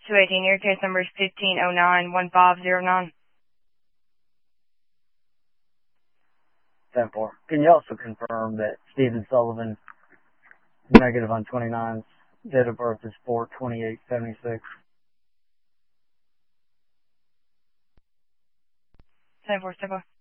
218, your case number is 1509-1509. 10-4. Can you also confirm that Stephen Sullivan, negative on 29's date of birth is 4/28/76? 10-4, step by.